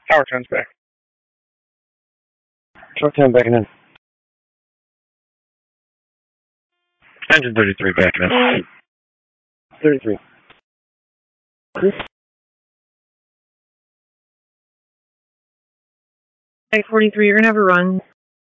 Tower 10's back. Truck 10 backing in. Engine 33 backing in. 33. Type 43, you're gonna have a run.